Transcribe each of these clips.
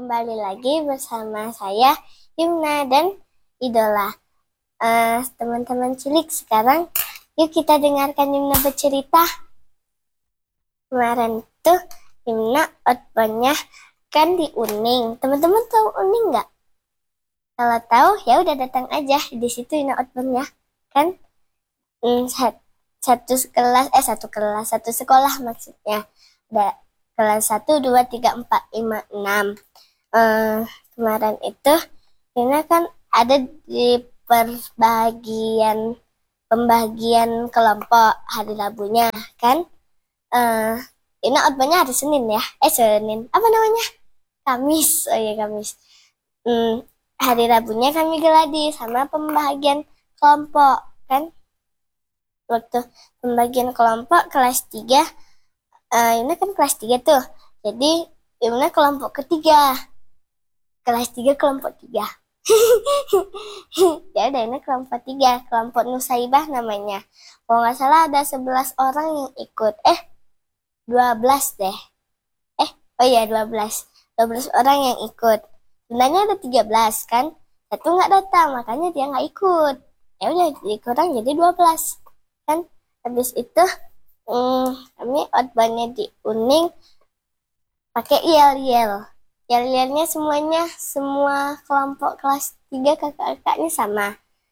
kembali lagi bersama saya Yumna dan Idola. Teman-teman cilik, sekarang yuk kita dengarkan Yumna bercerita. Kemarin tuh Yumna outboundnya kan di Uning. Teman-teman tahu Uning nggak? Kalau tahu ya udah datang aja di situ Yumna outboundnya kan. Satu sekolah maksudnya. Ada kelas 1, 2, 3, 4, 5, 6. Kemarin itu ini kan ada di pembagian kelompok hari Rabunya kan. Ini outboundnya hari Senin ya. Senin apa namanya? Kamis. Oh iya, Kamis. Hari Rabunya kami geladi sama pembagian kelompok kan. Waktu pembagian kelompok kelas 3, ini kan kelas 3 tuh. Jadi ini kelompok ketiga. Kelas 3 kelompok 3. Ya udah, ini kelompok 3, kelompok Nusaibah namanya. Kalau nggak salah ada 11 orang yang ikut. 12 deh. Oh iya 12. 12 orang yang ikut. Sebenarnya ada 13 kan. Satu nggak datang, makanya dia nggak ikut. Ya udah dikurang jadi 12. Kan habis itu kami outboundnya di Uning pakai yel-yel. Yel-yelnya semua kelompok kelas 3 kakak-kakaknya sama.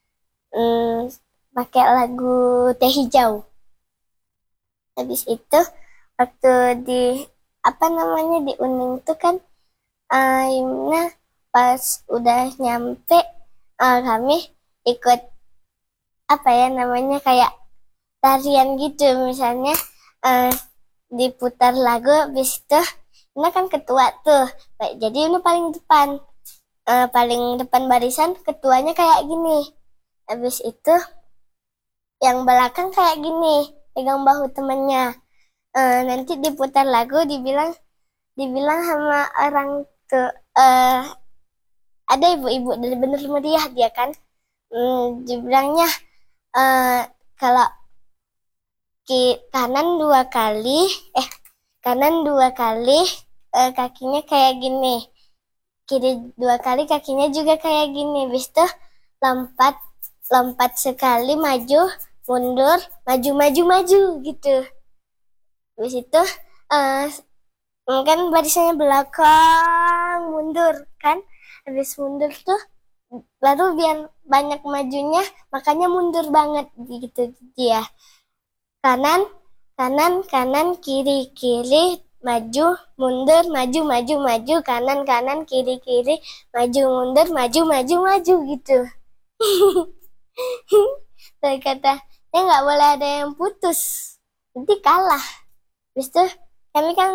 Pakai lagu Teh Hijau. Habis itu waktu di di Uning tuh kan Yumna pas udah nyampe kami ikut kayak tarian gitu, misalnya diputar lagu. Habis itu ini kan ketua tuh, jadi ini paling depan barisan, ketuanya kayak gini. Habis itu yang belakang kayak gini, pegang bahu temennya. Nanti diputar lagu, dibilang sama orang tuh, ada ibu-ibu dari bener meriah dia kan. Dibilangnya kalau kanan 2 kali, kakinya kayak gini, kiri 2 kali kakinya juga kayak gini. Habis itu lompat sekali, maju mundur, maju gitu. Habis itu kan barisannya belakang mundur kan. Habis mundur tuh baru biar banyak majunya, makanya mundur banget gitu dia. Kanan, kiri, maju, mundur, maju, kanan, kiri, maju, mundur, maju gitu. Saya katanya nggak boleh ada yang putus, nanti kalah. Habis itu kami kan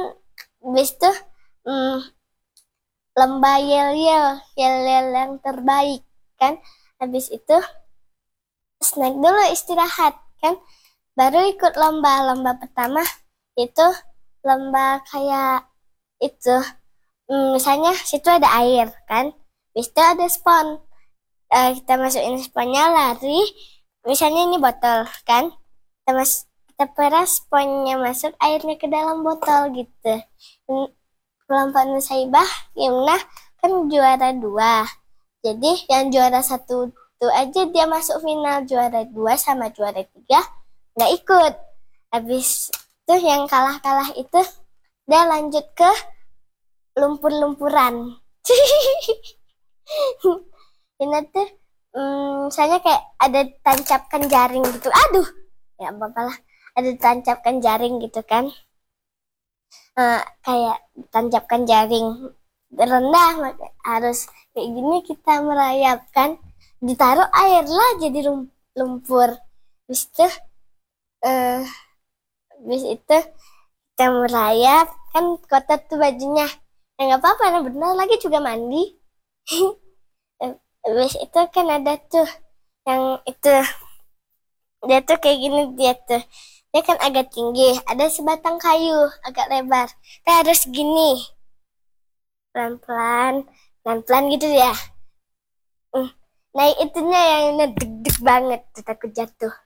lomba yel yang terbaik kan. Habis itu snack dulu, istirahat kan, baru ikut lomba pertama. Itu lomba kayak itu, misalnya situ ada air kan, habis itu ada spons. Kita masukin sponsnya, lari, misalnya ini botol kan, kita peras sponnya masuk, airnya ke dalam botol gitu. Kelompok Nusaibah Yumna kan juara 2, jadi yang juara 1 tuh aja dia masuk final. Juara 2 sama juara 3 nggak ikut. Habis itu yang kalah itu dia lanjut ke lumpur-lumpuran. Ini tuh misalnya kayak ada tancapkan jaring gitu. Aduh, ya apalah, ada tancapkan jaring gitu kan. Kayak tancapkan jaring rendah, harus kayak gini kita merayap kan. Ditaruh air lah jadi lumpur. Habis itu kita merayap kan, kotor tuh bajunya. Nggak apa-apa, nah benar lagi juga mandi. Habis itu kan ada tuh yang itu, dia tuh kayak gini, dia kan agak tinggi, ada sebatang kayu agak lebar, kita harus gini pelan-pelan gitu ya. Nah itunya yang deg-deg banget, takut jatuh.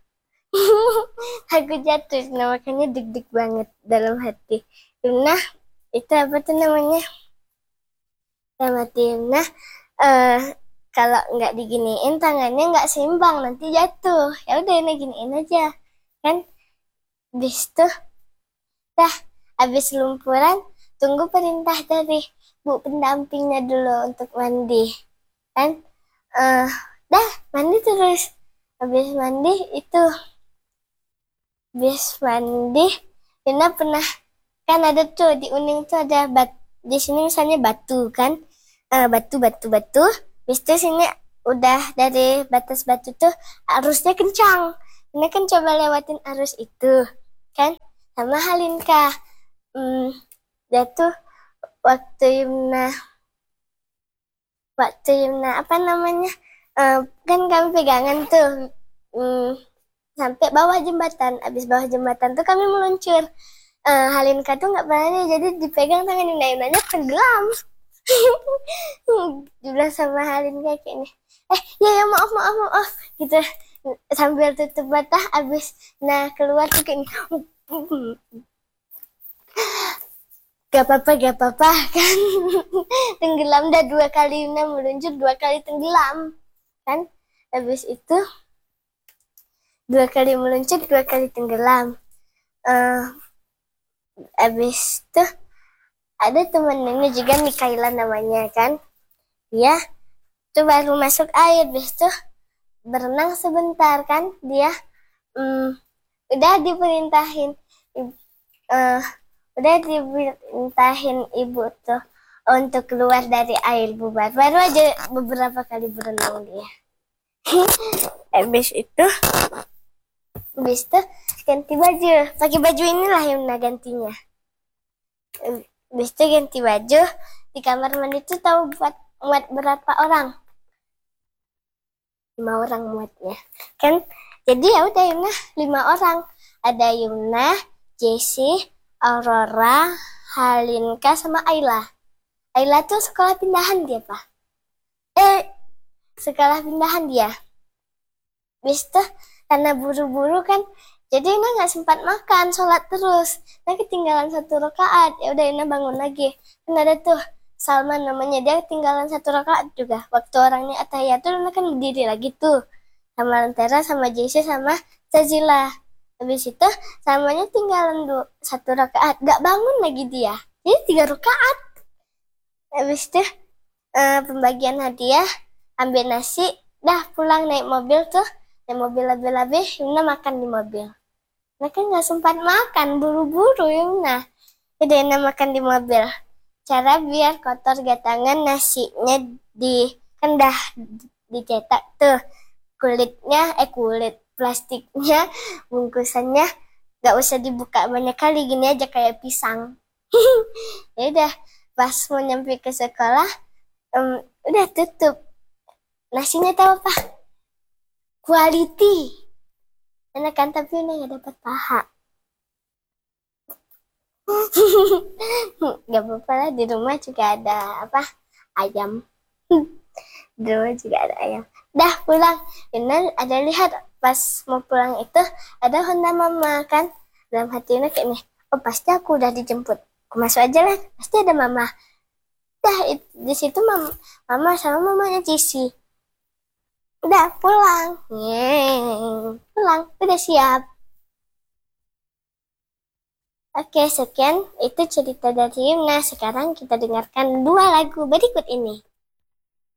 Nah makanya deg-deg banget dalam hati. Nah itu apa tuh namanya, Dalam hati Yumna, kalau nggak diginiin tangannya nggak seimbang, nanti jatuh. Ya udah ini giniin aja, kan? Habis itu, dah, habis lumpuran, tunggu perintah dari bu pendampingnya dulu untuk mandi, kan? Dah, mandi terus. Habis mandi itu, habis mandi, Yuna pernah, kan ada tuh di Uning tuh ada di sini misalnya batu, kan? Batu. Habis itu sini udah dari batas batu tuh arusnya kencang. Ini kan coba lewatin arus itu, kan? Sama Halinka. Dia tuh waktu Yumna apa namanya? Kan kami pegangan tuh sampai bawah jembatan. Abis bawah jembatan tuh kami meluncur. Halinka tuh nggak berani, jadi dipegang tangan Yumna tenggelam. Dibilang sama Halinka kayak ini, ya maaf gitu, sambil tutup mata. Abis keluar tuh kayak ini, gak apa-apa kan. Tenggelam dah 2 kali, Yumna meluncur 2 kali tenggelam, kan? Habis itu 2 kali meluncur 2 kali tenggelam. Habis itu ada temennya juga Mikaela namanya, kan? Dia tuh baru masuk air, habis itu berenang sebentar, kan? Dia udah diperintahin ibu tuh untuk keluar dari air bubar. Baru aja beberapa kali berenang dia. Habis itu ganti baju. Pakai baju inilah Yumna gantinya. Habis itu ganti baju. Di kamar mandi tuh tahu muat berapa orang? 5 orang muatnya, kan? Jadi ya udah Yumna 5 orang. Ada Yumna, Jessie, Aurora, Halinka, sama Ayla. Ayla tuh sekolah pindahan dia, Pak. Sekolah pindahan dia. Habis itu karena buru-buru kan, jadi Ina nggak sempat makan, sholat terus. Nah ketinggalan 1 rakaat. Ya udah Ina bangun lagi. Kan ada tuh Salman namanya, dia ketinggalan 1 rakaat juga. Waktu orangnya atahiyatul, Ina kan berdiri lagi tuh sama Lentera, sama Jessie, sama Tazila. Habis itu samanya tinggalan 1 rakaat, gak bangun lagi dia. Jadi 3 rakaat. Habis itu pembagian hadiah, ambil nasi, dah pulang naik mobil tuh. Naik mobil lebih-lebih, Yumna makan di mobil. Nah kan gak sempat makan, buru-buru Yumna. Jadi Yumna makan di mobil. Cara biar kotor gak tangan, nasinya kan dah dicetak tuh. Kulit plastiknya, bungkusannya gak usah dibuka banyak kali, gini aja kayak pisang. Ya udah, pas mau nyampe ke sekolah, udah tutup. Nasinya tahu apa? Quality. Enak kan, tapi Yuna gak dapat paha. Gak apa-apa lah, di rumah juga ada ayam. Di rumah juga ada ayam. Dah pulang, Yuna ada lihat pas mau pulang itu ada Honda Mama, kan? Dalam hati Yuna kayak nih, oh pasti aku udah dijemput, aku masuk aja lah, pasti ada Mama. Dah di situ Mama sama mamanya Cici. Udah pulang, pulang, udah siap. Oke, sekian itu cerita dari Yumna. Sekarang kita dengarkan 2 lagu berikut ini.